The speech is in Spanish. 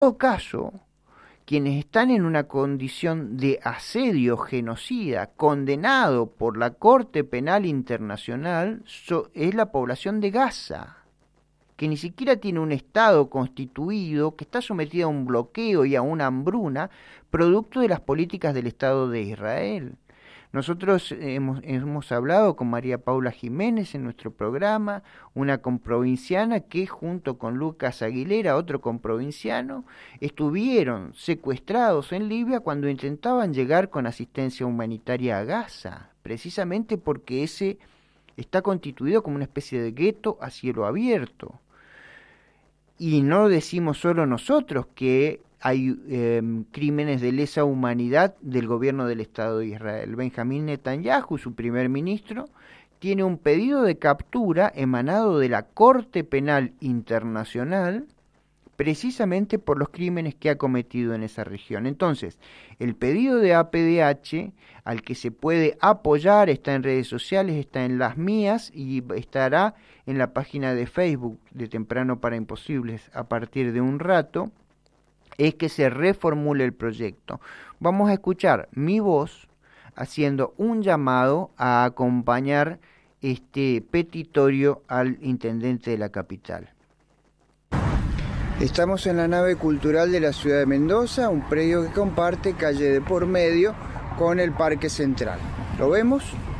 todo caso, quienes están en una condición de asedio genocida, condenado por la Corte Penal Internacional, es la población de Gaza, que ni siquiera tiene un Estado constituido, que está sometido a un bloqueo y a una hambruna, producto de las políticas del Estado de Israel. Nosotros hemos hablado con María Paula Jiménez en nuestro programa, una comprovinciana que junto con Lucas Aguilera, otro comprovinciano, estuvieron secuestrados en Libia cuando intentaban llegar con asistencia humanitaria a Gaza, precisamente porque ese está constituido como una especie de gueto a cielo abierto. Y no decimos solo nosotros que hay crímenes de lesa humanidad del gobierno del Estado de Israel. Benjamín Netanyahu, su primer ministro, tiene un pedido de captura emanado de la Corte Penal Internacional precisamente por los crímenes que ha cometido en esa región. Entonces, el pedido de APDH, al que se puede apoyar, está en redes sociales, está en las mías y estará en la página de Facebook de Temprano para Imposibles a partir de un rato, es que se reformule el proyecto. Vamos a escuchar mi voz haciendo un llamado a acompañar este petitorio al intendente de la capital. Estamos en la nave cultural de la ciudad de Mendoza, un predio que comparte calle de por medio con el Parque Central. ¿Lo vemos?